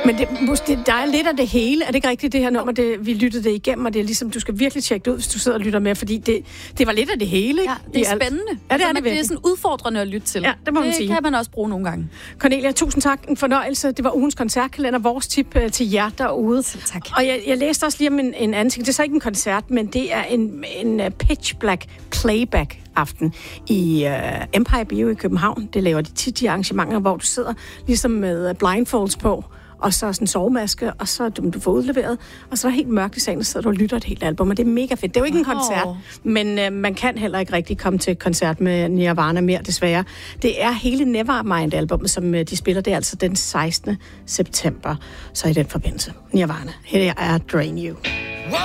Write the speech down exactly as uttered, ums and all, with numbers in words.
Men det, måske, der er lidt af det hele. Er det ikke rigtigt, det her nummer? Det, vi lyttede det igennem, og det er ligesom, du skal virkelig tjekke det ud, hvis du sidder og lytter med, fordi det, det var lidt af det hele. Ja, det er spændende. Ja, det er altså, det det er sådan udfordrende at lytte til. Ja, det må man det sige. Det kan man også bruge nogle gange. Cornelia, tusind tak. En fornøjelse. Det var ugens koncertkalender. Vores tip uh, til jer derude. Tak. Og jeg, jeg læste også lige om en, en anden ting. Det er så ikke en koncert, men det er en, en uh, pitch black playback aften i uh, Empire Bio i København. Det laver de tit de arrangementer, hvor du sidder ligesom med blindfolds på, og så sådan en sovemaske, og så du, du får udleveret, og så er der helt mørkt i salen, så du lytter et helt album, og det er mega fedt. Det er jo ikke wow. en koncert, men uh, man kan heller ikke rigtig komme til koncert med Nirvana mere, desværre. Det er hele Nevermind-albummet, som uh, de spiller, det er altså den sekstende september, så i den forbindelse. Nirvana, her er Drain You.